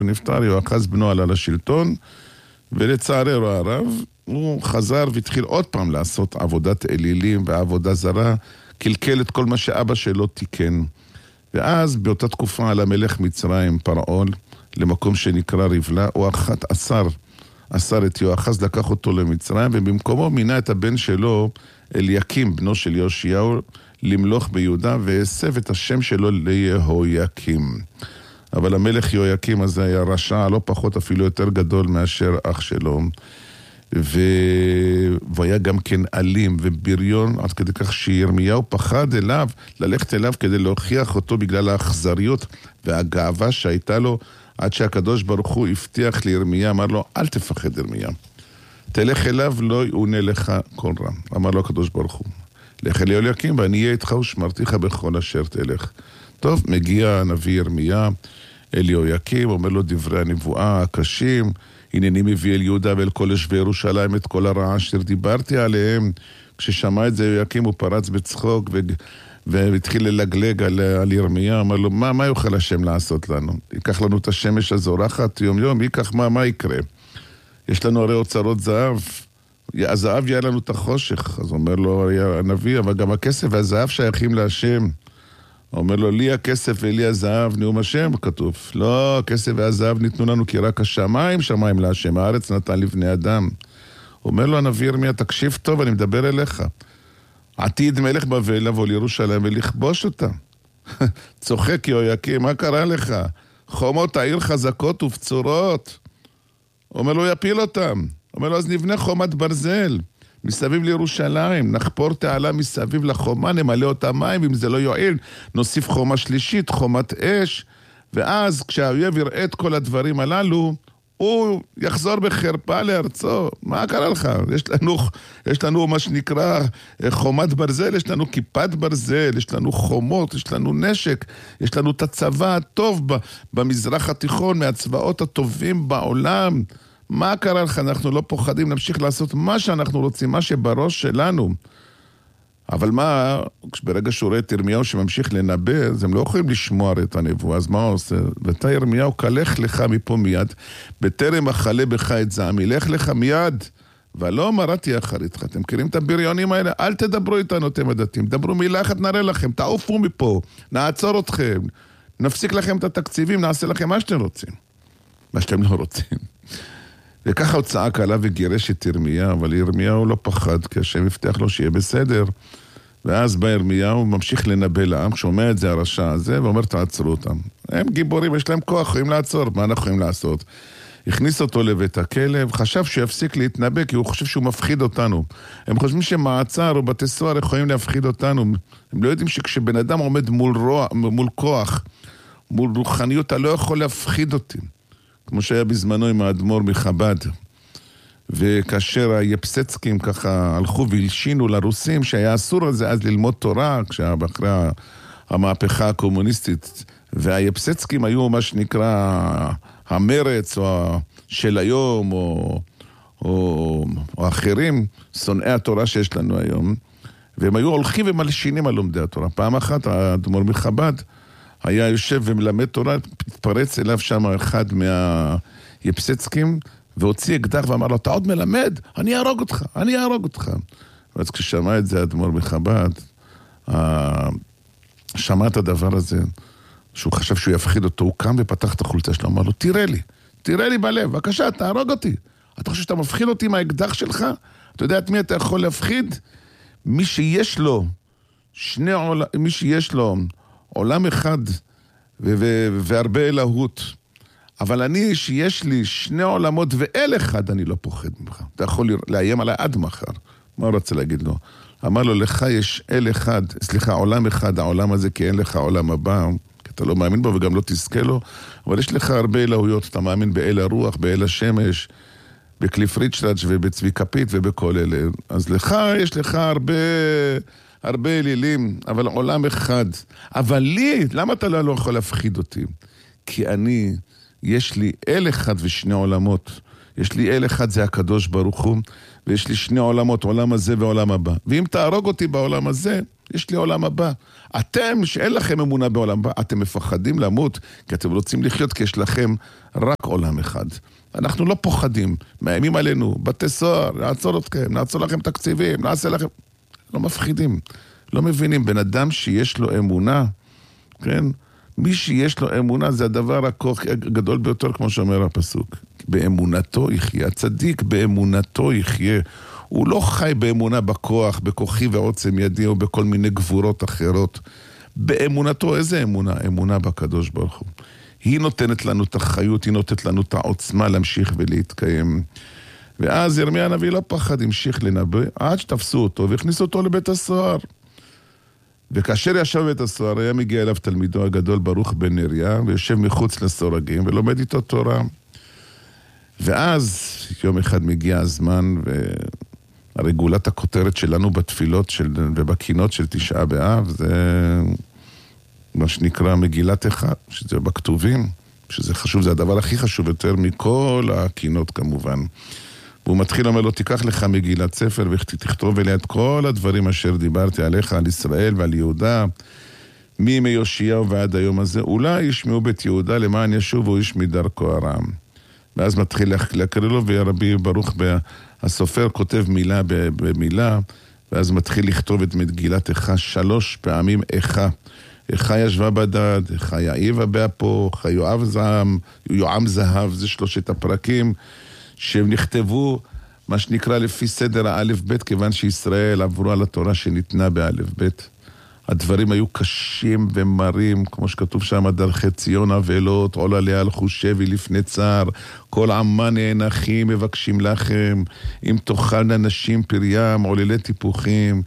נפטר, יואחז בנו עלה לשלטון, ולצערנו הרב, הוא חזר והתחיל עוד פעם לעשות עבודת אלילים ועבודה זרה, קלקל את כל מה שאבא שלו תיקן. ואז באותה תקופה על המלך מצרים פרעון, למקום שנקרא ריבלה, הוא אסר את יואחז, לקח אותו למצרים, ובמקומו מינה את הבן שלו, אליקים, בנו של יאשיהו, למלוך ביהודה, והסב את השם שלו ליהויקים. אבל המלך יהויקים הזה היה רשע, לא פחות אפילו יותר גדול מאשר אח שלו, והיה גם כן אלים ובריון, עד כדי כך שירמיהו פחד אליו, ללכת אליו כדי להוכיח אותו בגלל האכזריות והגאווה שהייתה לו, עד שהקדוש ברוך הוא הבטיח לירמיה, אמר לו, אל תפחד ירמיה, תלך אליו, לא יעונה לך כל רע. אמר לו הקדוש ברוך הוא, לך אל יהויקים ואני אהיה איתך ושמרתיך בכל אשר תלך. טוב, מגיע הנביא ירמיה אל יהויקים, אומר לו דברי הנבואה הקשים, הנני מביא אל יהודה ואל כל יושבי ירושלים את כל הרעה אשר דיברתי עליהם. כששמע את זה יהויקים הוא פרץ בצחוק והתחיל ללגלג על ירמיה, אמר לו, מה יוכל השם לעשות לנו? ייקח לנו את השמש הזורחת יום יום, ייקח מה יקרה? יש לנו הרי אוצרות זהב, הזהב יהיה לנו את החושך. אז אומר לו הנביא, אבל גם הכסף והזהב שייכים להשם. אומר לו, לי הכסף ולי הזהב, נאום השם, כתוב. לא, הכסף והזהב ניתנו לנו כי רק השמיים, שמיים להשם, הארץ נתן לבני אדם. אומר לו הנביא ירמיה, תקשיב טוב, אני מדבר אליך. עתיד מלך בבל לבוא לירושלים ולכבוש אותה. צוחק יהויקים, מה קרה לך? חומות העיר חזקות ובצורות. אומר לו, יפיל אותם. אומר לו, אז נבנה חומת ברזל מסביב לירושלים, נחפור תעלה מסביב לחומה, נמלא אותה מים, אם זה לא יועיל, נוסיף חומה שלישית, חומת אש, ואז כשהאויב יראה את כל הדברים הללו, הוא יחזור בחרפה לארצו. מה קרה לך? יש לנו מה שנקרא חומת ברזל, יש לנו כיפת ברזל, יש לנו חומות, יש לנו נשק, יש לנו את הצבא הטוב במזרח התיכון, מהצבאות הטובים בעולם. מה קרה לך? אנחנו לא פוחדים, נמשיך לעשות מה שאנחנו רוצים, מה שבראש שלנו. אבל מה, ברגע שהוא רואה את ירמיהו שממשיך לנבא, אז הם לא יכולים לשמוע את הנבואה, אז מה הוא עושה? ואתה ירמיהו, קלך לך מפה מיד, בטרם אכלה בך את זעמי, לך לך מיד, ולא מרתי אחריתך. אתם מכירים את הבריונים האלה? אל תדברו איתנו, אתם הדתיים, דברו מילה אחת, נראה לכם, תעופו מפה, נעצור אתכם, נפסיק לכם את התקציבים, נעשה לכם מה שאתם רוצים. מה שאתם לא רוצים. וככה הוא צעק עליו וגירש את ירמיה, אבל ירמיהו לא פחד, כי השם הבטיח לו שיהיה בסדר. ואז בא ירמיהו, ממשיך לנבא לעם, שומע את זה הרשע הזה, ואומר תעצרו אותם. הם גיבורים, יש להם כוח, יכולים לעצור, מה אנחנו יכולים לעשות? הכניס אותו לבית הכלב, חשב שהוא יפסיק להתנבא, כי הוא חושב שהוא מפחיד אותנו. הם חושבים שמעצר או בתי סוהר יכולים להפחיד אותנו. הם לא יודעים שכשבן אדם עומד מול כוח, מול רוחניות, אתה לא יכול להפחיד אותי. כמו שהיה בזמנו עם האדמו"ר מחב"ד. וכאשר היפסצקים ככה הלכו והלשינו לרוסים, שהיה אסור על זה אז ללמוד תורה, כשהיה אחרי המהפכה הקומוניסטית, והיפסצקים היו מה שנקרא המרץ או של היום, או אחרים, שונאי התורה שיש לנו היום, והם היו הולכים ומלשינים על לומדי התורה. פעם אחת האדמו"ר מחב"ד היה יושב ומלמד תורה, התפרץ אליו שם אחד מהיפסצקים, והוציא אקדח ואמר לו, אתה עוד מלמד? אני אהרוג אותך. ואז כששמע את זה האדמו"ר מחב"ד, שמע את הדבר הזה, שהוא חשב שהוא יפחיד אותו, הוא קם ופתח את החולצה שלו, אמר לו, תראה לי בלב, בבקשה, תהרוג אותי. אתה חושב שאתה מפחיד אותי מהאקדח שלך? אתה יודע את מי אתה יכול להפחיד? מי שיש לו עולם אחד והרבה אלוהות. אבל אני שיש לי שני עולמות ואל אחד, אני לא פוחד ממך. אתה יכול לאיים עליי עד מחר. מה הוא רצה להגיד לו? אמר לו, לך יש אל אחד, עולם אחד, העולם הזה, כי אין לך עולם הבא, כי אתה לא מאמין בו וגם לא תזכה לו, אבל יש לך הרבה אלוהויות, אתה מאמין באל הרוח, באל השמש, בקליף ריצ'רץ' ובצבי כפית ובכל אלה. אז יש לך הרבה אלילים, אבל עולם אחד. אבל לי, למה אתה לא יכול להפחיד אותי? כי יש לי אל אחד ושני עולמות. יש לי אל אחד, זה הקדוש ברוך הוא, ויש לי שני עולמות, עולם הזה ועולם הבא. ואם תהרוג אותי בעולם הזה, יש לי עולם הבא. אתם, שאין לכם אמונה בעולם הבא, אתם מפחדים למות, כי אתם רוצים לחיות, כי יש לכם רק עולם אחד. אנחנו לא פוחדים, מאיימים עלינו, בתי סוהר, נעצור אתכם, נעצור לכם תקציבים, נעשה לכם... לא מפחידים, לא מבינים. בן אדם שיש לו אמונה, כן? מי שיש לו אמונה זה הדבר הגדול ביותר, כמו שאומר הפסוק. באמונתו יחיה. הצדיק באמונתו יחיה. הוא לא חי באמונה בכוח, בכוחי ועוצם ידי, או בכל מיני גבורות אחרות. באמונתו, איזה אמונה? אמונה בקדוש ברוך הוא. היא נותנת לנו את החיות, היא נותנת לנו את העוצמה להמשיך ולהתקיים. ואז ירמיה הנביא לא פחד, המשיך לנבא, עד שתפסו אותו והכניסו אותו לבית הסוהר. וכאשר ישב בבית הסוהר, היה מגיע אליו תלמידו הגדול ברוך בן נריה, ויושב מחוץ לסורגים, ולומד איתו תורה. ואז יום אחד מגיע הזמן, והרגולת הכותרת שלנו בתפילות ובקינות של תשעה באב, זה מה שנקרא מגילת אחד, שזה בכתובים, שזה חשוב, זה הדבר הכי חשוב יותר מכל הקינות כמובן. והוא מתחיל אומר לו, תיקח לך מגילת ספר ותכתוב אליה את כל הדברים אשר דיברתי עליך, על ישראל ועל יהודה, מימי יאשיהו ועד היום הזה, אולי ישמעו בית יהודה למען ישובו איש מדרכו הרע. ואז מתחיל להקריא לו, ורבי ברוך הסופר כותב מילה במילה, ואז מתחיל לכתוב את מגילת איכה 3 פעמים איכה. איכה ישבה בדד, איכה יאיבה באפו, איכה יועם זהב, זה 3 הפרקים, שהם נכתבו, מה שנקרא לפי סדר האלף בית, כיוון שישראל עברו על התורה שניתנה באלף בית. הדברים היו קשים ומרים, כמו שכתוב שם, דרכי ציון אבלות, עול עליה הלכו שבי לפני צער, כל עמה נאנחים מבקשים לכם, אם תאכלנה נשים פריים, עוללי טיפוחים,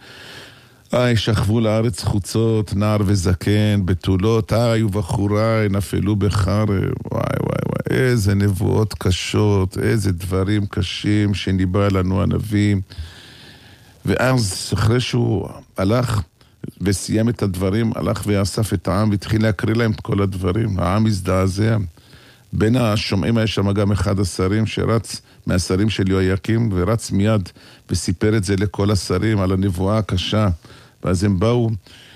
שכבו לארץ חוצות, נער וזקן, בתולות, ובחוריי נפלו בחרב. וואי וואי וואי, איזה נבואות קשות, איזה דברים קשים שניבא לנו הנביא. ואז אחרי שהוא הלך וסיים את הדברים, הלך ואסף את העם והתחיל להקריא להם את כל הדברים. העם הזדעזע. בין השומעים היה שם גם אחד השרים שרץ מהשרים של יהויקים, ורץ מיד וסיפר את זה לכל השרים על הנבואה הקשה. ואז הם באו,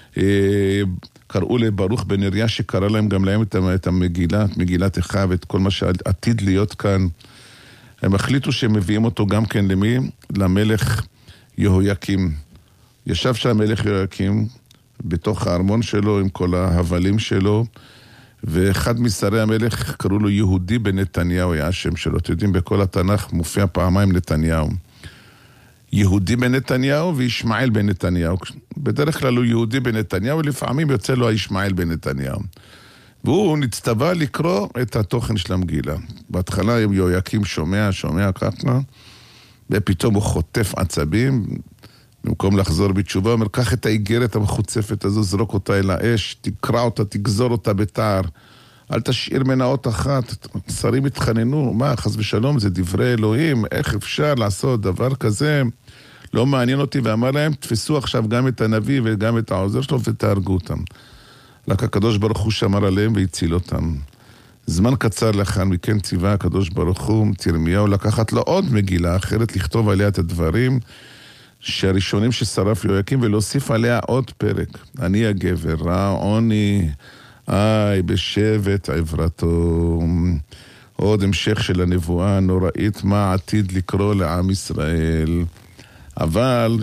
קראו לברוך בן נריה שקרא להם גם להם את המגילה, את מגילת איכה ואת כל מה שעתיד להיות כאן. הם החליטו שהם מביאים אותו גם כן למי? למלך יהויקים. ישב שם מלך יהויקים בתוך הארמון שלו עם כל ההבלים שלו, ואחד משרי המלך קראו לו יהודי בן נתניהו, היה השם שלו. אתם יודעים, בכל התנ"ך מופיע פעמיים נתניהו. יהודי בן נתניהו וישמעאל בן נתניהו. בדרך כלל הוא יהודי בן נתניהו, ולפעמים יוצא לו הישמעאל בן נתניהו. והוא נצטווה לקרוא את התוכן של המגילה. בהתחלה יהויקים שומע ככה, ופתאום הוא חוטף עצבים, במקום לחזור בתשובה, הוא אומר, קח את האיגרת המחוצפת הזו, זרוק אותה אל האש, תקרא אותה, תגזור אותה בתער, אל תשאיר מנעות אחת. שרים התחננו, מה, חס ושלום, זה דברי אלוהים, איך אפשר לעשות דבר כזה? לא מעניין אותי, ואמר להם, תפסו עכשיו גם את הנביא וגם את העוזר שלו ותהרגו אותם. רק הקדוש ברוך הוא שמר עליהם והציל אותם. זמן קצר לאחר מכן ציווה הקדוש ברוך הוא את ירמיהו לקחת לו עוד מגילה אחרת, לכתוב עליה את הדברים שהראשונים ששרף יהויקים, ולהוסיף עליה עוד פרק. אני הגבר, רע עוני, בשבט עברתו. עוד המשך של הנבואה הנוראית, מה עתיד לקרוא לעם ישראל. אבל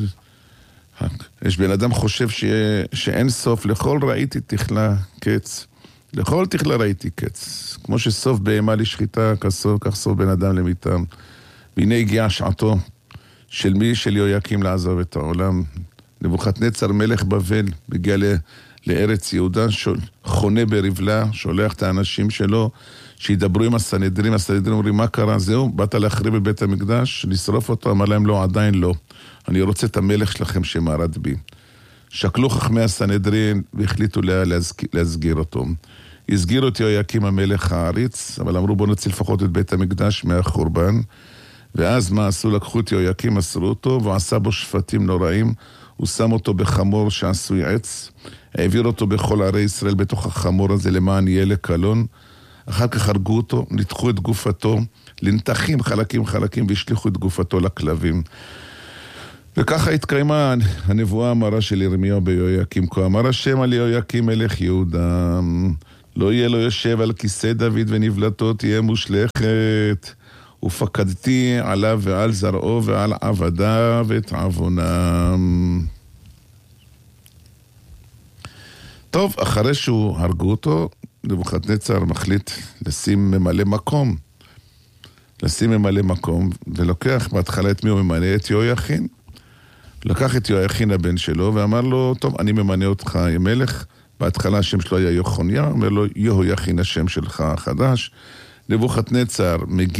יש בן אדם חושב שאין סוף, לכל ראיתי תכלה קץ. לכל תכלה ראיתי קץ. כמו שסוף בהמה לשחיטה, כך סוף בן אדם למיתם. והנה הגיעה שעתו של מי? של יהויקים לעזוב את העולם. נבוכדנצר מלך בבל הגיע לארץ יהודה, חונה ברבלה, שולח את האנשים שלו שידברו עם הסנהדרין. הסנהדרין אומרים, מה קרה? זהו, באת להחריב את בית המקדש, לשרוף אותו? אמר להם, לא, עדיין לא. אני רוצה את המלך שלכם שמרד בי. שקלו חכמי הסנהדרין והחליטו להסגיר אותו. הסגיר את יהויקים המלך העריץ, אבל אמרו, בוא נציל לפחות את בית המקדש מהחורבן. ואז מה עשו? לקחו את יהויקים, מסרו אותו, והוא עשה בו שפטים נוראים. הוא שם אותו בחמור שעשוי עץ, העביר אותו בכל ערי ישראל בתוך החמור הזה למען יהיה לקלון. אחר כך הרגו אותו, ניתחו את גופתו לנתחים חלקים והשליחו את גופתו לכלבים. וככה התקיימה הנבואה המרה של ירמיהו ביהויקים. כה אמר השם על יהויקים מלך יהודה, לא יהיה לו יושב על כיסא דוד ונבלתו תהיה מושלכת, ופקדתי עליו ועל זרעו ועל עבדיו את עוונם. טוב, אחרי שהוא הרגו אותו, נבוכדנצר מחליט לשים ממלא מקום, ולוקח בהתחלה את מי הוא ממלא? את יהויכין. לקח את יהויכין הבן שלו ואמר לו, טוב, אני ממנה אותך מלך. בהתחלה השם שלו היה יחוניה, אומר לו, יהויכין השם שלך החדש. נבוכדנצר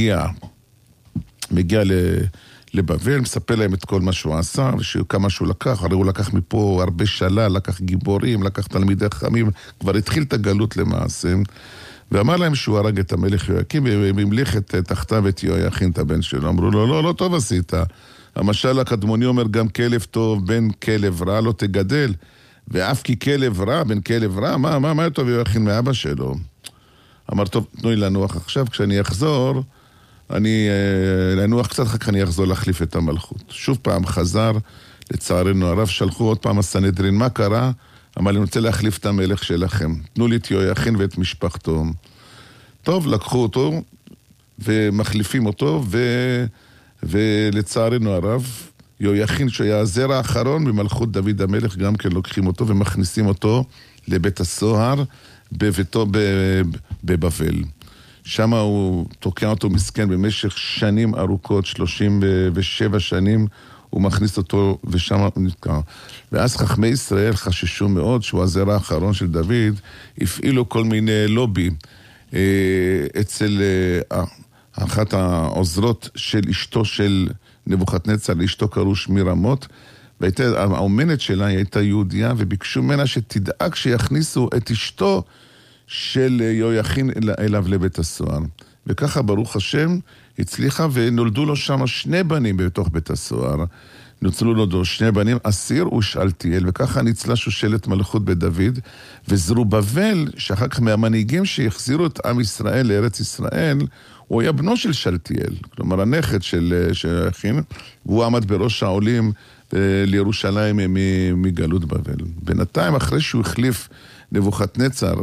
מגיע לבבל, מספר להם את כל מה שהוא עשה, וכמה שהוא לקח, הרי הוא לקח מפה הרבה שלל, לקח גיבורים, לקח תלמידי חכמים, כבר התחיל את הגלות למעשה, ואמר להם שהוא הרג את המלך יהויקים, והמליך תחתיו את יהויכין את הבן שלו. אמרו לו, לא טוב עשית. המשל הקדמוני אומר, גם כלב טוב בן כלב רע לא תגדל, ואף כי כלב רע בן כלב רע, מה טוב יהויכין מאבא שלו? אמר, טוב, תנו לי לנוח עכשיו, כשאני אחזור, לנוח קצת, אחר כך אני אחזור להחליף את המלכות. שוב פעם חזר, לצערנו הרב, שלחו עוד פעם הסנהדרין, מה קרה? אמר, אני רוצה להחליף את המלך שלכם. תנו לי את יהויכין ואת משפחתו. טוב, לקחו אותו, ומחליפים אותו, ולצערנו הרב, יהויכין שהיה הזרע האחרון במלכות דוד המלך, גם כן לוקחים אותו ומכניסים אותו לבית הסוהר, בביתו בבבל. שם הוא תוקע אותו מסכן במשך שנים ארוכות, 37 שנים, הוא מכניס אותו ושם הוא נתקע. ואז חכמי ישראל חששו מאוד שהוא הזרע האחרון של דוד, הפעילו כל מיני לובי אצל אחת העוזרות של אשתו של נבוכדנצר, לאשתו קראו שמיר רמות, והאומנת שלה הייתה יהודיה, וביקשו ממנה שתדאג שיכניסו את אשתו של יהויכין אליו לבית הסוהר. וככה ברוך השם הצליחה, ונולדו לו שם 2 בנים בתוך בית הסוהר. נוצלו לו 2 בנים, אסיר ושאלתיאל, וככה ניצלה שושלת מלכות בדוד, וזרובבל, שאחר כך מהמנהיגים שהחזירו את עם ישראל לארץ ישראל, הוא היה בנו של שאלתיאל, כלומר הנכד של יהויכין, והוא עמד בראש העולים לירושלים מגלות בבל. בינתיים, אחרי שהוא החליף נבוכדנצר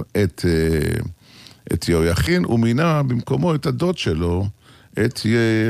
את יהויכין, הוא מינה במקומו את הדוד שלו, את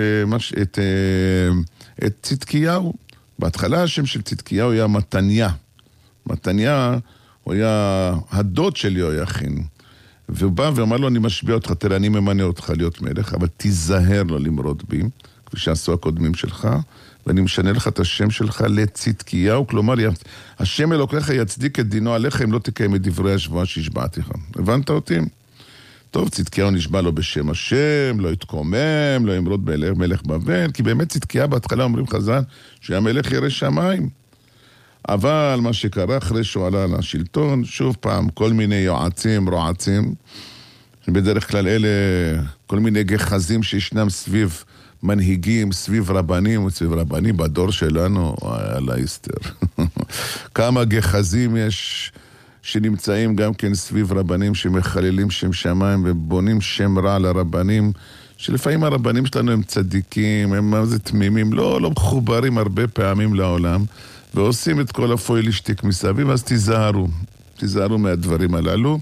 צדקיהו. בהתחלה השם של צדקיהו היה מתניה. מתניה הוא היה הדוד של יהויכין. והוא בא ואמר לו, אני משביע אותך, תראה, אני ממנה אותך להיות מלך, אבל תיזהר לו למרוד בי, כפי שעשו הקודמים שלך, ואני משנה לך את השם שלך לצדקיהו, כלומר, השם אלוקיך יצדיק את דינו עליך, אם לא תקיים את דברי השבועה שהשבעתיך. הבנת אותי? טוב, צדקיהו נשבע לו בשם השם, לא יתקומם, לא ימרוד מלך בבל, כי באמת צדקיהו בהתחלה אומרים חז"ל, שהיה מלך ירא שמיים. אבל מה שקרה אחרי שהוא עלה לשלטון, שוב פעם, כל מיני יועצים, רועצים, בדרך כלל אלה, כל מיני גחזים שישנם סביב מנהיגים, סביב רבנים בדור שלנו, אללה יסתר. כמה גחזים יש שנמצאים גם כן סביב רבנים שמחללים שם שמיים ובונים שם רע לרבנים, שלפעמים הרבנים שלנו הם צדיקים, הם תמימים, לא מחוברים הרבה פעמים לעולם, ועושים את כל הפוילשטיק מסביב, אז תיזהרו מהדברים הללו,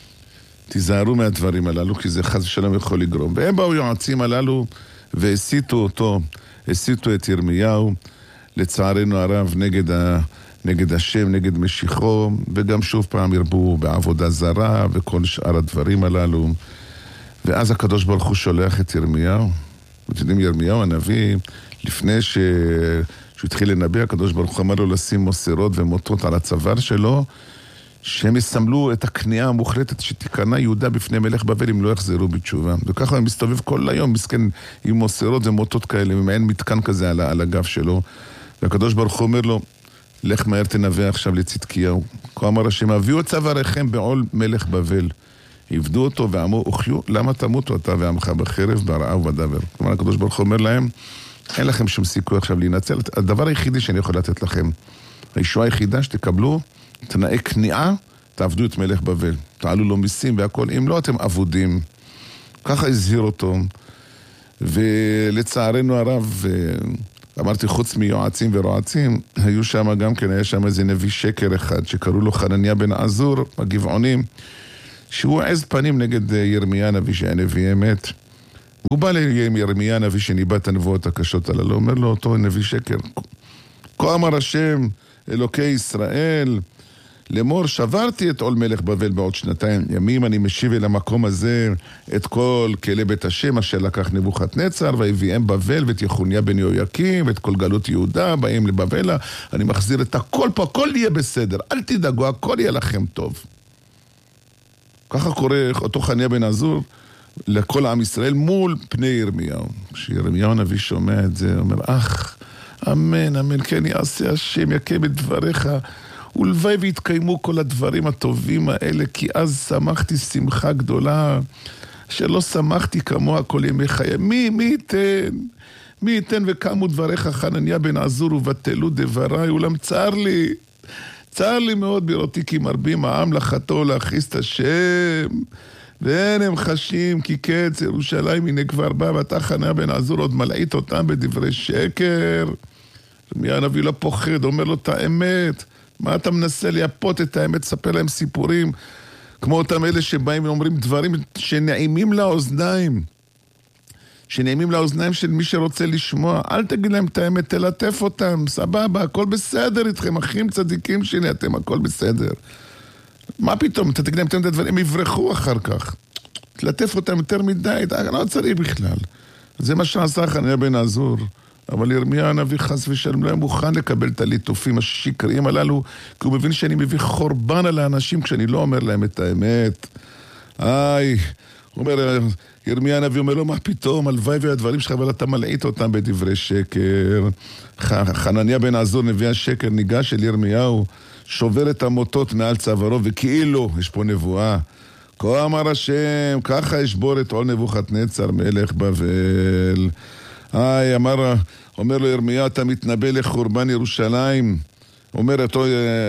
כי זה חס ושלום יכול לגרום. והם באו יועצים הללו והסיתו את ירמיהו, לצערנו הרב, נגד השם, נגד משיחו, וגם שוב פעם ירבו בעבודה זרה וכל שאר הדברים הללו. ואז הקדוש ברוך הוא שולח את ירמיהו. אתם יודעים, ירמיהו הנביא, לפני שהוא התחיל לנבא, הקדוש ברוך הוא אמר לו לשים מוסרות ומוטות על הצוואר שלו, שהם יסמלו את הכניעה המוחלטת שתיכנע יהודה בפני מלך בבל אם לא יחזרו בתשובה. וככה הוא מסתובב כל היום, מסכן עם מוסרות ומוטות כאלה, מעין מתקן כזה על הגב שלו. והקדוש ברוך הוא אומר לו, לך מהר תנבא עכשיו לצדקיהו. כה אמר השם, הביאו את צוואריכם בעול מלך בבל. עבדו אותו ועמו אוחיו, למה תמותו אתה ועמך בחרב, ברעה ובדבר. כלומר, הקדוש ברוך הוא אומר להם, אין לכם שום סיכוי עכשיו להינצל. הדבר היחידי שאני יכול לתת לכם, הישועה היחידה שתקבלו, תנאי כניעה, תעבדו את מלך בבל. תעלו לו מיסים והכל, אם לא אתם עבודים. ככה הזהיר אותו. ולצערנו הרב, אמרתי, חוץ מיועצים ורועצים, היו שם גם כן, היה שם איזה נביא שקר אחד, שקראו לו חנניה בן עזור, הגבעונים, שהוא עז פנים נגד ירמיה הנביא, שהיה נביא אמת. הוא בא לירמיה הנביא שניבא את הנבואות הקשות הללו, אומר לו אותו נביא שקר, כה אמר השם, אלוקי ישראל, לאמור, שברתי את עול מלך בבל בעוד 2 ימים, אני משיב אל המקום הזה את כל כלי בית השם אשר לקח נבוכדנצר, והביאם בבל ואת יחוניה בן יהויקים, ואת כל גלות יהודה, באים לבבלה, אני מחזיר את הכל פה, הכל יהיה בסדר, אל תדאגו, הכל יהיה לכם טוב. ככה קורא אותו חנניה בן עזור לכל עם ישראל מול פני ירמיהו. כשירמיהו הנביא שומע את זה, אומר, אמן, אמן, כן יעשה השם, יקם את דבריך, ולוואי והתקיימו כל הדברים הטובים האלה, כי אז שמחתי שמחה גדולה, שלא שמחתי כמוה כל ימי חיי. מי ייתן וקמו דבריך חנניה בן עזור ובטלו דבריי, אולם צר לי מאוד בראותי, כי מרבים העם לחתו להכריז את השם, ואין הם חשים כי קץ ירושלים הנה כבר בא, ואתה חנניה בן עזור עוד מלעיט אותם בדברי שקר. ירמיה הנביא לא פוחד, אומר לו את האמת. מה אתה מנסה לייפות את האמת, ספר להם סיפורים, כמו אותם אלה שבאים ואומרים דברים שנעימים לאוזניים, שנעימים לאוזניים של מי שרוצה לשמוע. אל תגיד להם את האמת, תלטף אותם, סבבה, הכל בסדר איתכם, אחים צדיקים שלי, אתם הכל בסדר. מה פתאום, אתה תגיד להם את הדברים, הם יברחו אחר כך. תלטף אותם יותר מדי, לא צריך בכלל. זה מה שעשה חנניה בן עזור. אבל ירמיה הנביא חס ושלום לא היה מוכן לקבל את הליטופים השקריים הללו, כי הוא מבין שאני מביא חורבן על האנשים כשאני לא אומר להם את האמת. הוא אומר, ירמיה הנביא אומר לו, מה פתאום, הלוואי והדברים שלך, אבל אתה מלעיט אותם בדברי שקר. חנניה בן עזור, נביא השקר, ניגש אל ירמיהו, שובר את המוטות מעל צווארו, וכאילו, יש פה נבואה. כה אמר השם, ככה ישבור את עול נבוכדנצר מלך בבל. אומר לו ירמיה, אתה מתנבא לחורבן ירושלים. אומר אותו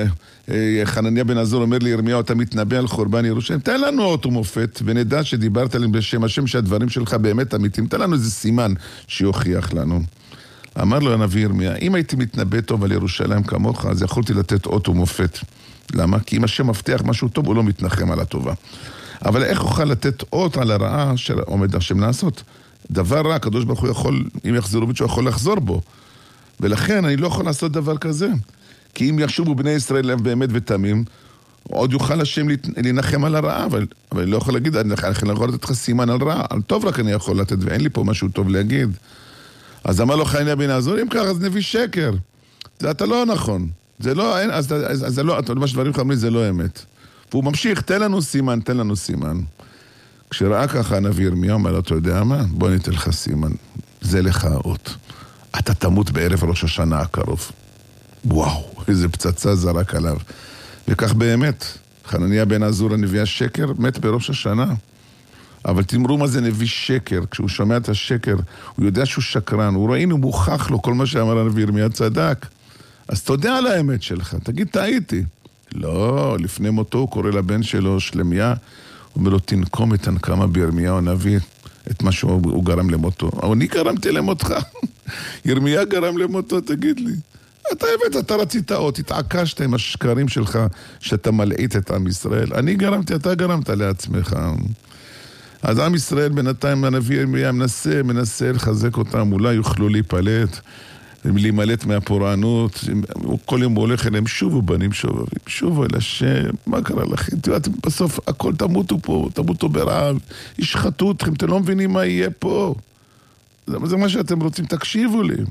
חנניה בן עזור, אומר לי ירמיה, אתה מתנבא על חורבן ירושלים. תן לנו אות ומופת, ונדע שדיברת עליהם בשם השם, שהדברים שלך באמת אמיתיים. תן לנו איזה סימן שיוכיח לנו. אמר לו הנביא ירמיה, אם הייתי מתנבא טוב על ירושלים כמוך, אז יכולתי לתת אות ומופת. למה? כי אם השם מבטיח משהו טוב, הוא לא מתנחם על הטובה. אבל איך אוכל לתת אות על הרעה שעומד השם לעשות? דבר רע, הקדוש ברוך הוא יכול, אם יחזרו ביצ'ו, יכול לחזור בו. ולכן אני לא יכול לעשות דבר כזה. כי אם יחשובו בני ישראל לב באמת ותמים, עוד יוכל השם להנחם על הרעה, אבל אני לא יכול להגיד, אני יכול לתת לך סימן על רעה, על טוב רק אני יכול לתת, ואין לי פה משהו טוב להגיד. אז אמר לו חנניה בן עזור, אם כך, אז נביא שקר. זה אתה לא נכון. זה לא, אז זה לא, מה שדברים חמרים זה לא אמת. והוא ממשיך, תן לנו סימן. כשראה ככה הנביא ירמיה, אומר לו, אתה יודע מה? בוא ניתן לך סימן. זה לך האות. אתה תמות בערב ראש השנה הקרוב. וואו, איזה פצצה זרק עליו. וכך באמת, חנניה בן עזור הנביא השקר, מת בראש השנה. אבל תמרו מה זה נביא שקר. כשהוא שומע את השקר, הוא יודע שהוא שקרן. הוא ראינו, מוכח לו כל מה שאמר הנביא ירמיה צדק. אז תודה על האמת שלך, תגיד, טעיתי. לא, לפני מותו הוא קורא לבן שלו שלמיה, הוא אומר לו, תנקום את הנקמה בירמיהו הנביא, את מה שהוא גרם למותו. אבל אני גרמתי למותך. ירמיה גרם למותו, תגיד לי. אתה הבאת, אתה רצית אות, התעקשת עם השקרים שלך, שאתה מלעיט את עם ישראל. אני גרמתי, אתה גרמת לעצמך. אז עם ישראל בינתיים, הנביא ירמיה מנסה לחזק אותם, אולי יוכלו להיפלט, להימלט מהפורענות, כל יום הוא הולך אליהם, שובו בנים שובבים, שובו אל השם, מה קרה לכם? אתם בסוף הכל תמותו פה, תמותו ברעב, ישחטו אתכם, אתם לא מבינים מה יהיה פה. זה מה שאתם רוצים, תקשיבו לי.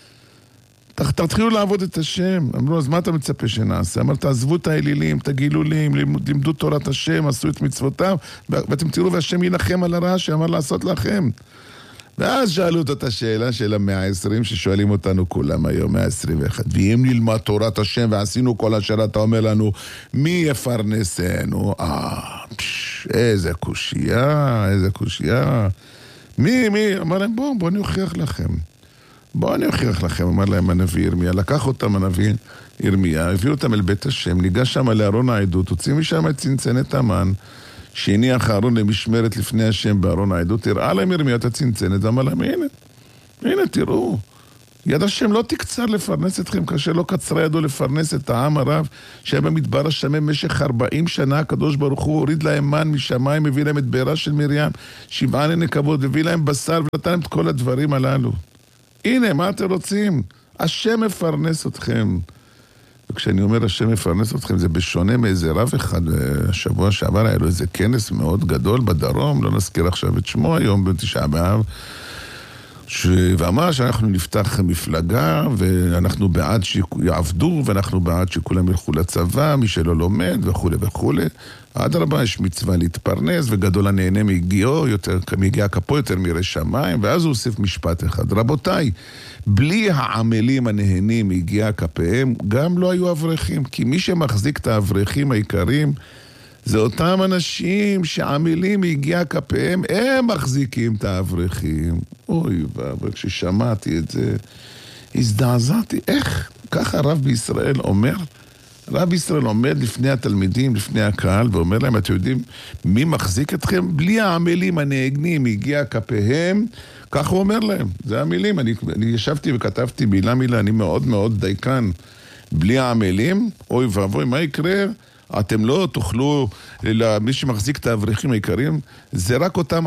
תתחילו לעבוד את השם. אמרו, אז מה אתה מצפה שנעשה? אמר, תעזבו את האלילים, את הגילולים, לימדו תורת השם, עשו את מצוותיו, ואתם תראו והשם ינחם על הרע שאמר לעשות לכם. ואז שאלו אותו את השאלה של ה-120 ששואלים אותנו כולם היום, 121. ואם נלמד תורת השם ועשינו כל אשר אתה אומר לנו, מי יפרנסנו? איזה קושיה. מי? אמר להם, בואו אני אוכיח לכם. אמר להם הנביא ירמיה, לקח אותם הנביא ירמיה, הביא אותם אל בית השם, ניגש שם לארון העדות, הוציא משם את צנצנת המן, שהניח הארון למשמרת לפני השם בארון העדות, הראה להם ירמיה את הצנצנת, ואמר להם, הנה, תראו, יד השם לא תקצר לפרנס אתכם, כאשר לא קצרה ידו לפרנס את העם הרב, שהיה במדבר השמם במשך 40 שנה, הקדוש ברוך הוא הוריד להם מן משמיים, הביא להם את בעירה של מרים, 7 נקבות, הביא להם בשר, ונתן להם את כל הדברים הללו. הנה, מה אתם רוצים? השם מפרנס אתכם. וכשאני אומר השם מפרנס אתכם, זה בשונה מאיזה רב אחד, השבוע שעבר היה לו איזה כנס מאוד גדול בדרום, לא נזכיר עכשיו את שמו היום בתשעה באב, ואמר שאנחנו נפתח מפלגה, ואנחנו בעד שיעבדו, ואנחנו בעד שכולם ילכו לצבא, מי שלא לומד וכו' וכו'. עד הרבה יש מצווה להתפרנס, וגדול הנהנה מגיע כפו יותר מירא שמיים, ואז הוא הוסיף משפט אחד. רבותיי, בלי העמלים הנהנים מגיע כפיהם, גם לא היו אברכים, כי מי שמחזיק את האברכים העיקרים, זה אותם אנשים שעמלים הגיע כפיהם, הם מחזיקים את האברכים. אוי, וכששמעתי את זה, הזדעזעתי. איך? ככה הרב בישראל אומר? הרב בישראל עומד לפני התלמידים, לפני הקהל, ואומר להם, אתם יודעים, מי מחזיק אתכם? בלי העמלים הנהגנים הגיע כפיהם, כך הוא אומר להם. זה המילים. אני ישבתי וכתבתי מילה, אני מאוד מאוד דייקן. בלי העמלים, אוי ואבוי, מה יקרה? אתם לא תוכלו, מי שמחזיק את האברכים העיקריים, זה רק אותם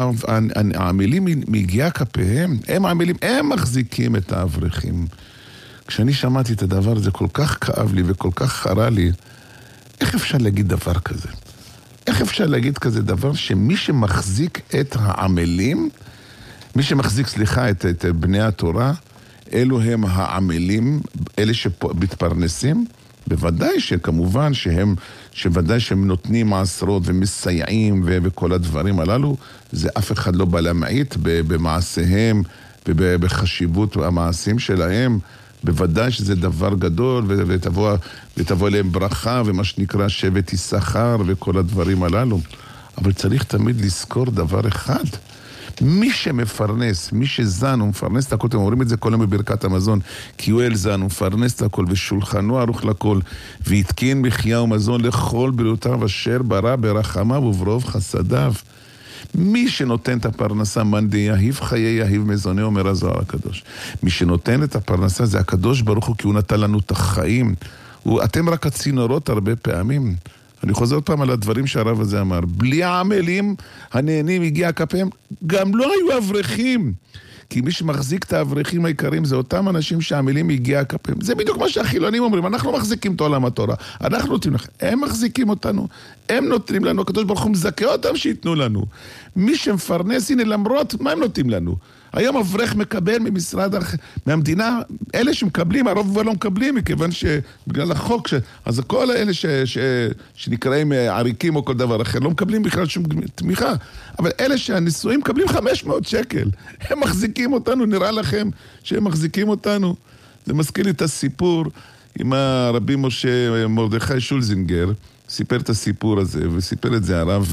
העמלים מגיע כפיהם, הם העמלים, הם מחזיקים את האברכים. כשאני שמעתי את הדבר הזה, כל כך כאב לי וכל כך חרה לי, איך אפשר להגיד דבר כזה? איך אפשר להגיד כזה דבר שמי שמחזיק את העמלים, מי שמחזיק, את בני התורה, אלו הם העמלים, אלה שמתפרנסים, בוודאי שכמובן שוודאי שהם נותנים מעשרות ומסייעים וכל הדברים הללו, זה אף אחד לא בא להמעיט במעשיהם ובחשיבות המעשים שלהם, בוודאי שזה דבר גדול ותבוא להם ברכה ומה שנקרא שבט יששכר וכל הדברים הללו, אבל צריך תמיד לזכור דבר אחד, מי שמפרנס, מי שזן, הוא מפרנס את הכל, אתם אומרים את זה כל יום בברכת המזון, כי הוא אל זן, הוא מפרנס את הכל, ושולחנו ערוך לכל, והתקין מחיה ומזון לכל בריאותיו אשר ברא ברחמיו וברוב חסדיו. מי שנותן את הפרנסה, מאן דיהיב חיי יהיב מזונו, אומר הזוהר הקדוש. מי שנותן את הפרנסה זה הקדוש ברוך הוא, כי הוא נתן לנו את החיים. אתם רק הצינורות הרבה פעמים. אני חוזר פעם על הדברים שהרב הזה אמר. בלי העמלים הנהנים הגיע כפיהם, גם לא היו אברכים. כי מי שמחזיק את האברכים העיקרים זה אותם אנשים שהעמלים הגיע כפיהם. זה בדיוק מה שהחילונים אומרים, אנחנו מחזיקים את עולם התורה. אנחנו נותנים לכם, הם מחזיקים אותנו. הם נותנים לנו, הקדוש ברוך הוא מזכה אותם שיתנו לנו. מי שמפרנס, הנה למרות, מה הם נותנים לנו? היום אברך מקבל מהמדינה, אלה שמקבלים, הרוב כבר לא מקבלים, מכיוון שבגלל החוק, אז כל האלה שנקראים עריקים או כל דבר אחר, לא מקבלים בכלל שום תמיכה. אבל אלה שהנישואים מקבלים 500 שקל. הם מחזיקים אותנו, נראה לכם שהם מחזיקים אותנו. זה מזכיר לי את הסיפור עם הרבי משה מרדכי שולזינגר, סיפר את הסיפור הזה, וסיפר את זה הרב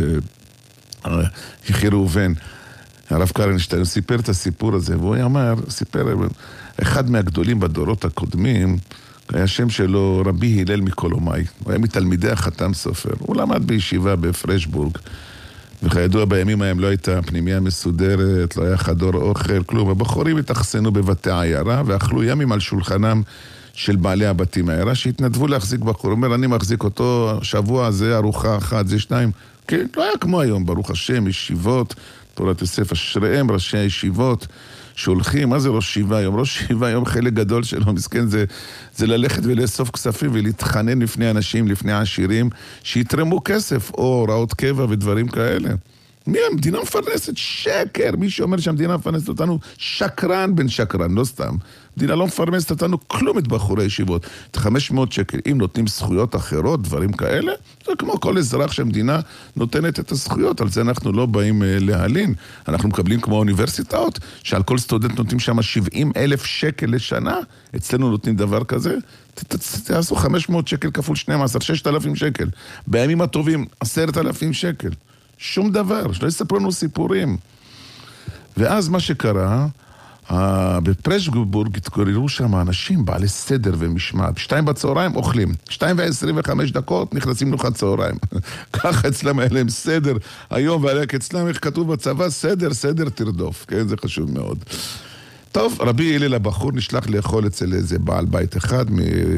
יחי ראובן. הרב קרנשטיין סיפר את הסיפור הזה, והוא אמר, סיפר, אחד מהגדולים בדורות הקודמים, היה שם שלו רבי הלל מקולומאי, הוא היה מתלמידי החתם סופר, הוא למד בישיבה בפרשבורג, וכידוע בימים ההם לא הייתה פנימיה מסודרת, לא היה חדור אוכל, כלום, הבחורים התאכסנו בבתי העיירה, ואכלו ימים על שולחנם של בעלי הבתים העיירה, שהתנדבו להחזיק בחור, הוא אומר, אני מחזיק אותו, שבוע זה ארוחה אחת, זה שניים, כן, לא היה כמו היום, ברוך השם, ישיבות, תורת יוסף, אשריהם ראשי הישיבות שהולכים, מה זה ראש שיבה היום? ראש שיבה היום חלק גדול שלו, מסכן, זה ללכת ולאסוף כספים ולהתחנן לפני אנשים, לפני עשירים, שיתרמו כסף, או הוראות קבע ודברים כאלה. מי המדינה מפרנסת? שקר! מי שאומר שהמדינה מפרנסת אותנו, שקרן בן שקרן, לא סתם. המדינה לא מפרנסת אותנו כלום את בחורי הישיבות. את 500 שקל, אם נותנים זכויות אחרות, דברים כאלה, זה כמו כל אזרח שהמדינה נותנת את הזכויות, על זה אנחנו לא באים להלין. אנחנו מקבלים כמו האוניברסיטאות, שעל כל סטודנט נותנים שם 70,000 שקל לשנה, אצלנו נותנים דבר כזה, תעשו 500 שקל כפול 12, 6,000 שקל. בימים הטובים, 10,000 שקל. שום דבר, שלא יספרו לנו סיפורים. ואז מה שקרה, בפרשבורג התגוררו שם אנשים בעלי סדר ומשמעת. 2 בצהריים אוכלים, 2:25 נכנסים לך צהריים. ככה אצלם היה להם סדר. היום ועלק אצלם איך כתוב בצבא, סדר, סדר תרדוף. כן, זה חשוב מאוד. טוב, רבי הלל הבחור נשלח לאכול אצל איזה בעל בית אחד,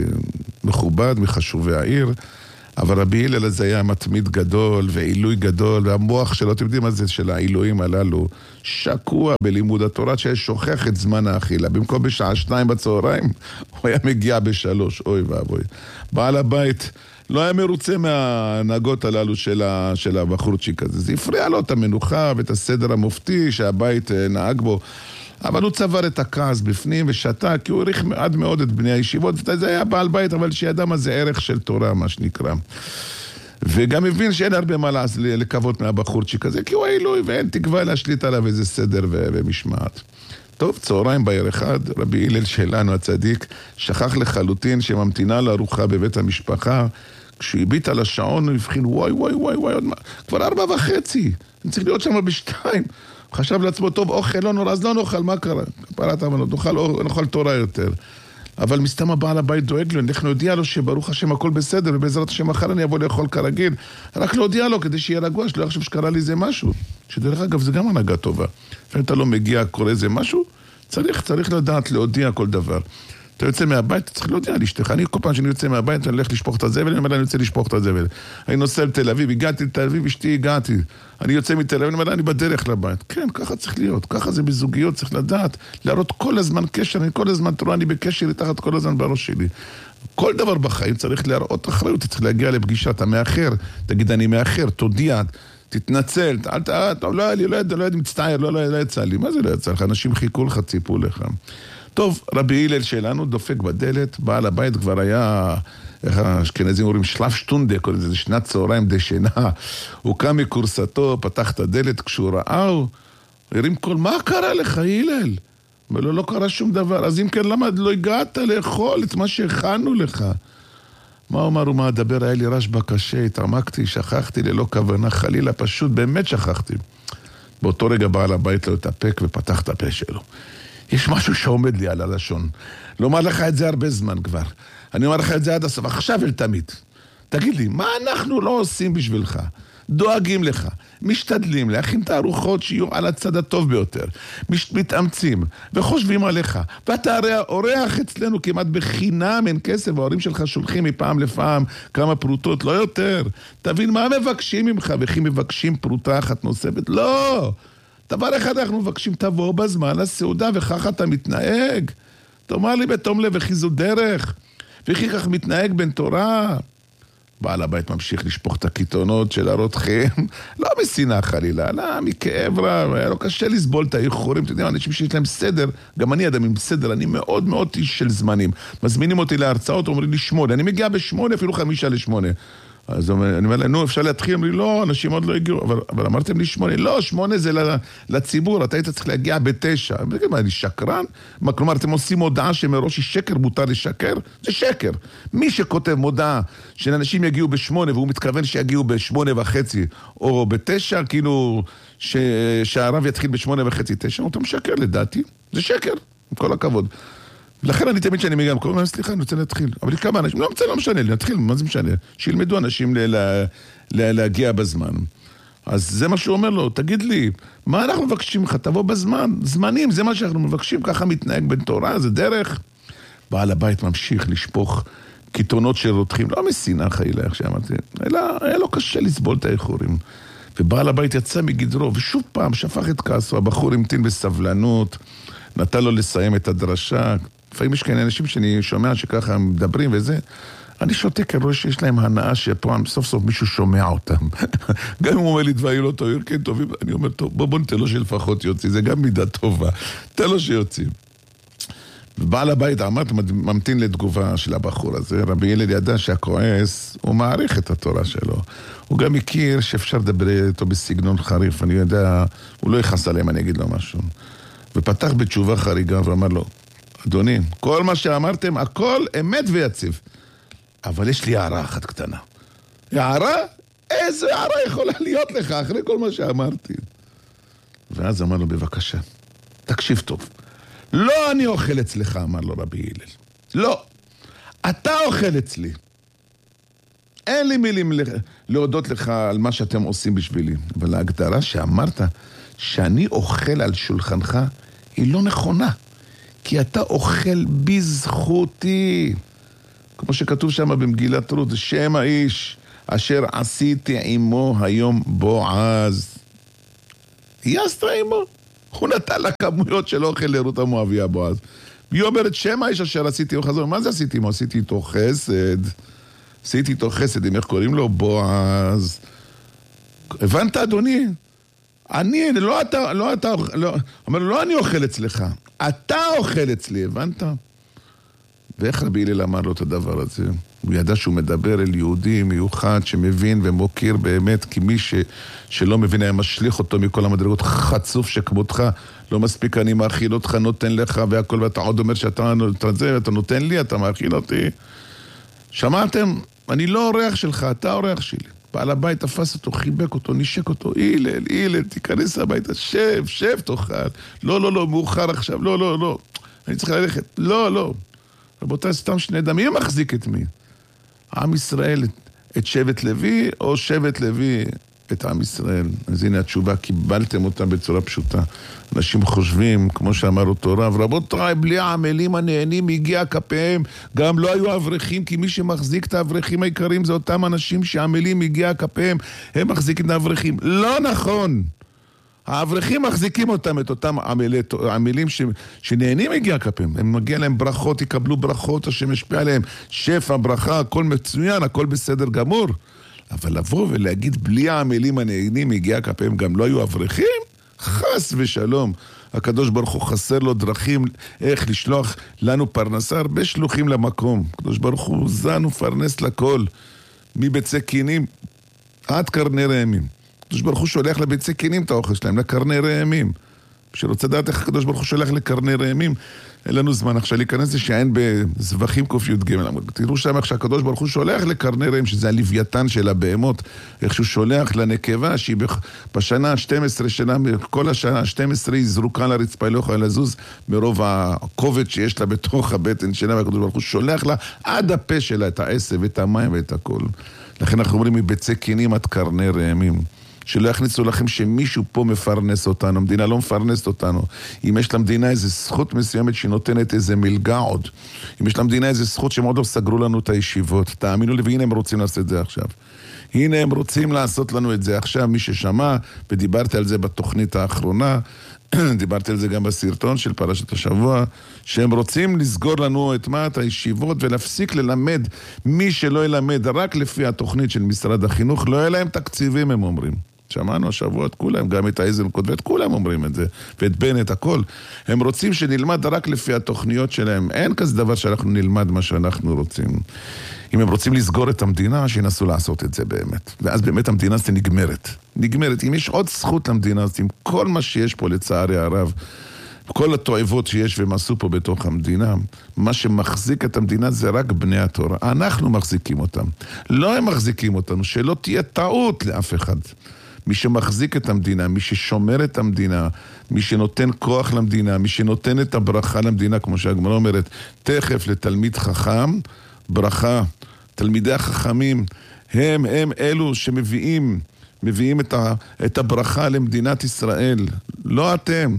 מכובד, מחשובי העיר, אבל רבי הלל הזה היה מתמיד גדול ועילוי גדול, והמוח שלו, אתם יודעים מה זה, של העילויים הללו, שקוע בלימוד התורה, ששוכח את זמן האכילה. במקום בשעה 2 בצהריים, הוא היה מגיע ב3, אוי ואבוי. בעל הבית לא היה מרוצה מהנהגות הללו של הבחורצ'יק הזה. זה הפריע לו את המנוחה ואת הסדר המופתי שהבית נהג בו. אבל הוא צבר את הכעס בפנים ושתה, כי הוא העריך עד מאוד את בני הישיבות, וזה היה בעל בית, אבל שידע מה זה ערך של תורה, מה שנקרא. וגם הבין שאין הרבה מה לקוות מהבחורצ'יק הזה, כי הוא עילוי ואין תקווה להשליט עליו איזה סדר ומשמעת. טוב, צהריים בעיר אחד, רבי הלל שלנו הצדיק, שכח לחלוטין שממתינה לארוחה בבית המשפחה, כשהוא הביט על השעון הוא הבחין, וואי, עוד מה, כבר 4:30, אני צריך להיות שם ב2. חשב לעצמו, טוב, אוכל לא נורא, אז לא נאכל, מה קרה? פרעת אמנות, נאכל תורה יותר. אבל מסתם הבעל הבית דואג לו, אנחנו נודיע לו שברוך השם הכל בסדר, ובעזרת השם אחר אני אבוא לאכול כרגיל. רק להודיע לו כדי שיהיה רגוע, שלא יחשב שקרה לי זה משהו. שדרך אגב, זה גם הנהגה טובה. אם אתה לא מגיע, קורא זה משהו, צריך לדעת להודיע כל דבר. אתה יוצא מהבית, אתה צריך להודיע לאשתך. אני כל פעם שאני יוצא מהבית, אני הולך לשפוך את הזבל, אני אומר, אני יוצא לשפוך את הזבל. אני נוסע לתל אביב, הגעתי לתל אביב, אשתי הגעתי. אני יוצא מתל אביב, אני אומר, אני בדרך לבית. כן, ככה צריך להיות, ככה זה בזוגיות, צריך לדעת, להראות כל הזמן קשר, אני כל הזמן תראה, אני בקשר תחת כל הזמן בראש שלי. כל דבר בחיים צריך להראות אחריות, אתה צריך להגיע לפגישה, אתה מאחר, תגיד אני מאחר, תודיע, תתנצל, לא יודע, מצטער, לא יצא לי, מה זה לא יצא לך? אנשים חיכו לך, ציפו לך. טוב, רבי הלל שלנו דופק בדלת, בעל הבית כבר היה, איך האשכנזים אומרים, שלב שטונדה, זה שנת צהריים די שינה. הוא קם מקורסתו, פתח את הדלת, כשהוא ראה, הוא הרים קול, מה קרה לך, הלל? אומר לו, לא קרה שום דבר, אז אם כן, למה לא הגעת לאכול את מה שהכנו לך? מה אמר, ומה אדבר, היה לי רש בקשה, התעמקתי, שכחתי ללא כוונה, חלילה, פשוט, באמת שכחתי. באותו רגע בעל הבית לא התאפק ופתח את הפה שלו. יש משהו שעומד לי על הלשון. לומר לך את זה הרבה זמן כבר. אני אומר לך את זה עד הסוף, עכשיו אל תמיד. תגיד לי, מה אנחנו לא עושים בשבילך? דואגים לך, משתדלים להכין את הארוחות שיהיו על הצד הטוב ביותר, מתאמצים וחושבים עליך, ואתה הרי אורח אצלנו כמעט בחינם, אין כסף, וההורים שלך שולחים מפעם לפעם כמה פרוטות, לא יותר. תבין מה מבקשים ממך, וכי מבקשים פרוטה אחת נוספת? לא! דבר אחד אנחנו מבקשים, תבוא בזמן לסעודה, וכך אתה מתנהג. תאמר לי בתום לב, וכי זו דרך, וכי כך מתנהג בן תורה. בעל הבית ממשיך לשפוך את הקיתונות של הרותחים, לא משנאה חלילה, לא, מכאב רב, היה לו קשה לסבול את האיחורים, אתם יודעים, אנשים שיש להם סדר, גם אני אדם עם סדר, אני מאוד מאוד איש של זמנים. מזמינים אותי להרצאות, אומרים לי 8, אני מגיע ב8, אפילו 5:50. אז אני אומר לה, נו, אפשר להתחיל? אמרי, לא, אנשים עוד לא הגיעו, אבל אמרתם לי 8, לא, 8 זה לציבור, אתה היית צריך להגיע ב9. אני שקרן? כלומר, אתם עושים מודעה שמראש היא שקר, מותר לשקר? זה שקר. מי שכותב מודעה שאנשים יגיעו ב8, והוא מתכוון שיגיעו ב8:30, או ב9, כאילו שהרב יתחיל ב8:30, 9, הוא משקר לדעתי, זה שקר, עם כל הכבוד. לכן אני תמיד שאני מגיע, קוראים להם, סליחה, אני רוצה להתחיל. אבל כמה אנשים, לא משנה לי, נתחיל, מה זה משנה? שילמדו אנשים להגיע בזמן. אז זה מה שהוא אומר לו, תגיד לי, מה אנחנו מבקשים לך? תבוא בזמן, זמנים, זה מה שאנחנו מבקשים, ככה מתנהג בן תורה, זה דרך. בעל הבית ממשיך לשפוך קיתונות של רותחים, לא משנאה חלילה, איך שאמרתי, אלא היה לו קשה לסבול את האיחורים. ובעל הבית יצא מגדרו, ושוב פעם שפך את כעסו, הבחור המתין בסבלנות, נתן לו לסיים את הדרשה. לפעמים יש כאלה אנשים שאני שומע שככה מדברים וזה, אני שותק, אני רואה שיש להם הנאה שפה סוף סוף מישהו שומע אותם. גם אם הוא אומר לי דברים לא טובים, כן טובים, אני אומר, טוב, בוא ניתן לו שלפחות יוציא, זה גם מידה טובה, תן לו שיוציא. ובעל הבית עמד, ממתין לתגובה של הבחור הזה, רבי הלל ידע שהכועס, הוא מעריך את התורה שלו. הוא גם מכיר שאפשר לדבר איתו בסגנון חריף, אני יודע, הוא לא יכעס עליהם, אני אגיד לו משהו. ופתח בתשובה חריגה ואמר לו, אדוני, כל מה שאמרתם, הכל אמת ויציב. אבל יש לי הערה אחת קטנה. הערה? איזו הערה יכולה להיות לך אחרי כל מה שאמרתי? ואז אמר לו, בבקשה, תקשיב טוב. לא אני אוכל אצלך, אמר לו רבי הלל. לא, אתה אוכל אצלי. אין לי מילים להודות לך על מה שאתם עושים בשבילי. אבל ההגדרה שאמרת, שאני אוכל על שולחנך, היא לא נכונה. כי אתה אוכל בזכותי. כמו שכתוב שם במגילת רות, שם האיש אשר עשיתי עמו היום בועז. יסת עמו. הוא נתן לה כמויות של אוכל לרות המואביה בועז. והיא אומרת, שם האיש אשר עשיתי עמו חזור. מה זה עשיתי עמו? עשיתי איתו חסד. עשיתי איתו חסד, אם איך קוראים לו? בועז. הבנת, אדוני? אני, לא אתה, אומר, לא אני אוכל אצלך. אתה אוכל אצלי, הבנת? ואיך רבי הלל אמר לו את הדבר הזה? הוא ידע שהוא מדבר אל יהודי מיוחד שמבין ומוקיר באמת, כי מי שלא מבין היה משליך אותו מכל המדרגות, חצוף שכמותך, לא מספיק אני מאכיל אותך, נותן לך והכל, ואתה עוד אומר שאתה נותן לי, אתה מאכיל אותי. שמעתם? אני לא אורח שלך, אתה אורח שלי. בעל הבית תפס אותו, חיבק אותו, נשק אותו, הלל, תיכנס הביתה, שב, תאכל. לא, מאוחר עכשיו, לא. אני צריך ללכת, לא. רבותיי, סתם שנדע, מי מחזיק את מי? עם ישראל את שבט לוי, או שבט לוי את עם ישראל? אז הנה התשובה, קיבלתם אותה בצורה פשוטה. אנשים חושבים, כמו שאמר אותו רב, רבותיי, בלי העמלים הנהנים הגיע כפיהם, גם לא היו אברכים, כי מי שמחזיק את האברכים העיקרים זה אותם אנשים שהעמלים הגיע כפיהם, הם מחזיקים את האברכים. לא נכון! האברכים מחזיקים אותם, את אותם עמלים שנהנים הגיע כפיהם. הם מגיע להם ברכות, יקבלו ברכות, השם משפיע עליהם, שפע, ברכה, הכל מצוין, הכל בסדר גמור. אבל לבוא ולהגיד, בלי העמלים הנהנים הגיע כפיהם, גם לא היו אברכים? חס ושלום. הקדוש ברוך הוא חסר לו דרכים איך לשלוח לנו פרנסה, הרבה שלוחים למקום. הקדוש ברוך הוא זן ופרנס לכל, מביצי קינים עד קרני רעמים. הקדוש ברוך הוא שולח לביצי קינים את האוכל שלהם, לקרני רעמים. כשרוצה לדעת איך הקדוש ברוך הוא שולח לקרני רעמים, אין לנו זמן עכשיו להיכנס לשעין בזבחים ק"ג. תראו שם איך שהקדוש ברוך הוא שולח לקרני רעמים, שזה הלוויתן של הבהמות, איך שהוא שולח לנקבה, שהיא בשנה 12 שנה, כל השנה 12 היא זרוקה לרצפה, היא לא יכולה לזוז מרוב הכובד שיש לה בתוך הבטן שלה, והקדוש ברוך הוא שולח לה עד הפה שלה את העשב, את המים ואת הכל. לכן אנחנו אומרים מביצי קינים עד קרני רעמים. שלא יכניסו לכם שמישהו פה מפרנס אותנו, המדינה לא מפרנסת אותנו. אם יש למדינה איזו זכות מסוימת שהיא נותנת איזה מלגה עוד, אם יש למדינה איזו זכות שהם עוד לא סגרו לנו את הישיבות, תאמינו לי, והנה הם רוצים לעשות את זה עכשיו. הנה הם רוצים לעשות לנו את זה עכשיו, מי ששמע, ודיברתי על זה בתוכנית האחרונה, דיברתי על זה גם בסרטון של פרשת השבוע, שהם רוצים לסגור לנו את הישיבות ולהפסיק ללמד. מי שלא ילמד רק לפי התוכנית של משרד החינוך, לא יהיה להם תקציבים, הם אומרים. שמענו השבוע את כולם, גם את האיזנקוט ואת כולם אומרים את זה, ואת בנט, הכל. הם רוצים שנלמד רק לפי התוכניות שלהם. אין כזה דבר שאנחנו נלמד מה שאנחנו רוצים. אם הם רוצים לסגור את המדינה, שינסו לעשות את זה באמת. ואז באמת המדינה הזאת נגמרת. אם יש עוד זכות למדינה הזאת, עם כל מה שיש פה לצערי הרב, כל התועבות שיש והם עשו פה בתוך המדינה, מה שמחזיק את המדינה זה רק בני התורה. אנחנו מחזיקים אותם. לא הם מחזיקים אותנו, שלא תהיה טעות לאף אחד. מי שמחזיק את המדינה, מי ששומר את המדינה, מי שנותן כוח למדינה, מי שנותן את הברכה למדינה, כמו שהגמרא אומרת, תכף לתלמיד חכם, ברכה. תלמידי החכמים הם אלו שמביאים את הברכה למדינת ישראל. לא אתם.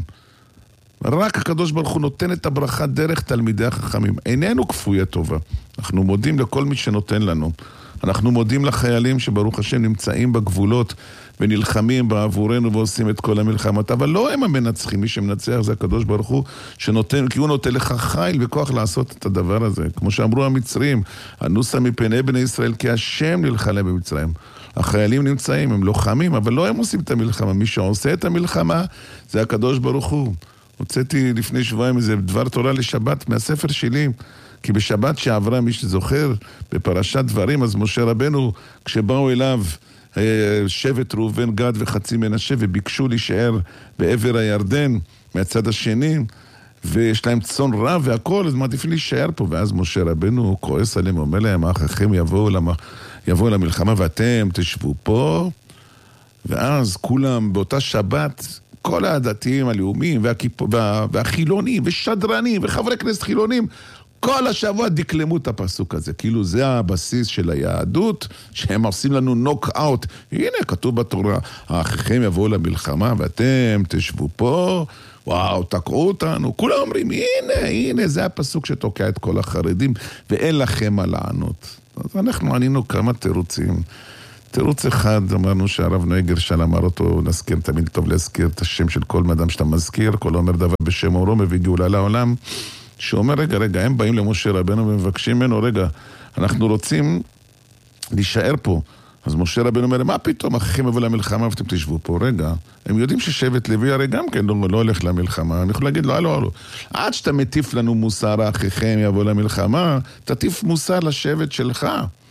רק הקדוש ברוך הוא נותן את הברכה דרך תלמידי החכמים. איננו כפויי טובה. אנחנו מודים לכל מי שנותן לנו. אנחנו מודים לחיילים שברוך השם נמצאים בגבולות ונלחמים בעבורנו ועושים את כל המלחמות. אבל לא הם המנצחים, מי שמנצח זה הקדוש ברוך הוא שנותן, כי הוא נותן לך חיל וכוח לעשות את הדבר הזה. כמו שאמרו המצרים, הנוסה מפני בני ישראל כי השם נלחם במצרים. החיילים נמצאים, הם לוחמים, אבל לא הם עושים את המלחמה. מי שעושה את המלחמה זה הקדוש ברוך הוא. הוצאתי לפני שבועיים איזה דבר תורה לשבת מהספר שלי, כי בשבת שעברה, מי שזוכר, בפרשת דברים, אז משה רבנו, כשבאו אליו שבט ראובן, גד וחצי מנשה, וביקשו להישאר בעבר הירדן, מהצד השני, ויש להם צאן רב והכל, אז מעדיפים להישאר פה. ואז משה רבנו כועס עליהם, אומר להם, האחיכם יבואו למלחמה ואתם תשבו פה. ואז כולם באותה שבת, כל הדתיים הלאומיים והחילונים ושדרנים וחברי כנסת חילונים, כל השבוע דקלמו את הפסוק הזה, כאילו זה הבסיס של היהדות, שהם עושים לנו נוק-אוט. הנה, כתוב בתורה, האחיכם יבואו למלחמה ואתם תשבו פה, וואו, תקעו אותנו. כולם אומרים, הנה, זה הפסוק שתוקע את כל החרדים, ואין לכם מה לענות. אז אנחנו ענינו כמה תירוצים. תירוץ אחד, אמרנו שהרב נוי גרשל אמר אותו, נזכיר, תמיד טוב להזכיר את השם של כל אדם שאתה מזכיר, כל אומר דבר בשם אורו, מביא גאולה לעולם, שאומר, רגע, הם באים למשה רבנו ומבקשים ממנו, רגע, אנחנו רוצים להישאר פה. אז משה רבנו אומר, מה פתאום, אחיכם יבואו למלחמה ואתם תשבו פה, רגע. הם יודעים ששבט לוי הרי גם כן לא הולך למלחמה, אני יכול להגיד לו, הלו, עד שאתה מטיף לנו מוסר, אחיכם יבואו למלחמה, תטיף מוסר לשבט שלך.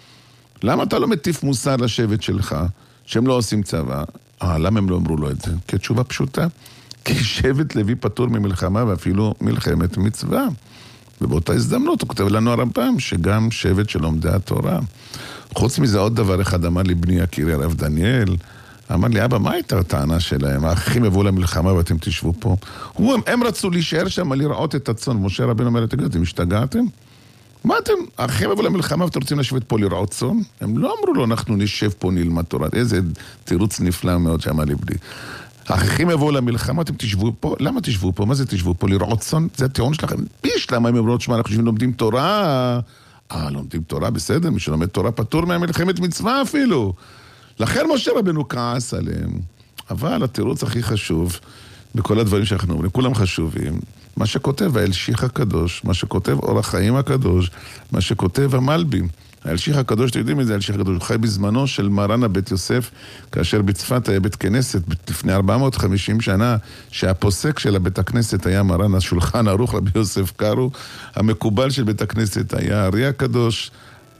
למה אתה לא מטיף מוסר לשבט שלך, שהם לא עושים צבא? למה הם לא אמרו לו את זה? כי התשובה פשוטה. כי שבט לוי פטור ממלחמה ואפילו מלחמת מצווה. ובאותה הזדמנות הוא כותב לנו הרמב"ם שגם שבט של לומדי התורה. חוץ מזה עוד דבר אחד אמר לי בני יקירי הרב דניאל, אמר לי, אבא, מה הייתה הטענה שלהם? האחים יבואו למלחמה ואתם תשבו פה. הם רצו להישאר שם לראות את הצאן. משה רבנו אומר, תגידו, אתם השתגעתם? מה אתם? האחים יבואו למלחמה ואתם רוצים לשבת פה לראות צאן? הם לא אמרו לו, אנחנו נשב פה נלמד תורה. איזה תירוץ נפלא מאוד שאמר לי בני. האחים יבואו למלחמה, אתם תשבו פה? למה תשבו פה? מה זה תשבו פה? לראות צאן? זה הטיעון שלכם. ביש, למה הם אומרות שמה, אנחנו לומדים תורה? לומדים תורה, בסדר, מי שלומד תורה פטור מהמלחמת מצווה אפילו. לכן משה רבנו כעס עליהם. אבל התירוץ הכי חשוב, בכל הדברים שאנחנו אומרים, כולם חשובים, מה שכותב האלשיך הקדוש, מה שכותב אור החיים הקדוש, מה שכותב המלבים. האלשיך הקדוש, אתם יודעים את זה, האלשיך הקדוש, הוא חי בזמנו של מרן הבית יוסף, כאשר בצפת היה בית כנסת, לפני 450 שנה, שהפוסק של הבית הכנסת היה מרן השולחן ערוך רבי יוסף קארו, המקובל של בית הכנסת היה הארי הקדוש.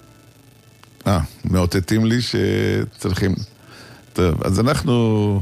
מאותתים לי שצריכים. טוב, אז אנחנו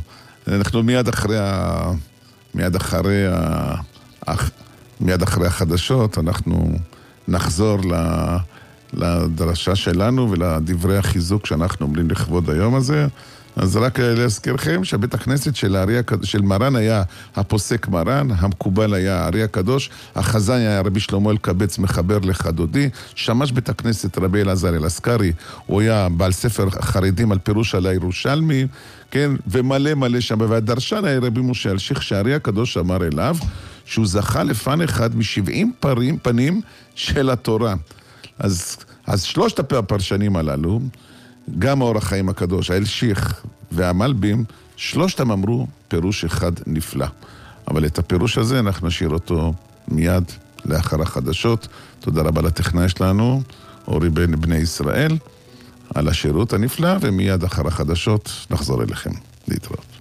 מיד אחרי החדשות, אנחנו נחזור לדרשה שלנו ולדברי החיזוק שאנחנו אומרים לכבוד היום הזה. אז רק להזכירכם שבית הכנסת של מרן היה הפוסק מרן, המקובל היה הארי הקדוש, החזן היה רבי שלמה אלקבץ מחבר לחדודי, שמש בית הכנסת רבי אלעזר אלעסקרי, הוא היה בעל ספר חרדים על פירוש על הירושלמי, כן, ומלא שם, והדרשן היה רבי משה אלשיך שהארי הקדוש אמר אליו, שהוא זכה לפן אחד מ70 פנים של התורה. אז שלושת הפרשנים הללו, גם האור החיים הקדוש, האלשיך והמלבים, שלושתם אמרו פירוש אחד נפלא. אבל את הפירוש הזה אנחנו נשאיר אותו מיד לאחר החדשות. תודה רבה לטכנאי שלנו, אורי בני ישראל, על השירות הנפלא, ומיד אחר החדשות נחזור אליכם. להתראות.